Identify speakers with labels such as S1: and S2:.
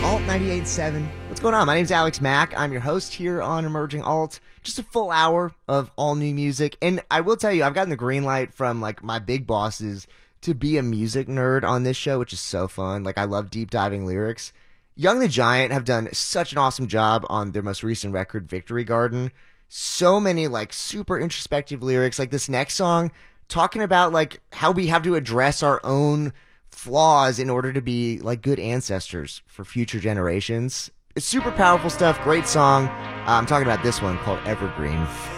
S1: Alt 98.7. What's going on? My name's Alex Mack. I'm your host here on Emerging Alt. Just a full hour of all new music. And I will tell you, I've gotten the green light from like my big bosses to be a music nerd on this show, which is so fun. Like, I love deep diving lyrics. Young the Giant have done such an awesome job on their most recent record, Victory Garden. So many like super introspective lyrics. Like this next song talking about like how we have to address our own flaws in order to be like good ancestors for future generations. It's super powerful stuff. Great song. I'm talking about this one called Evergreen.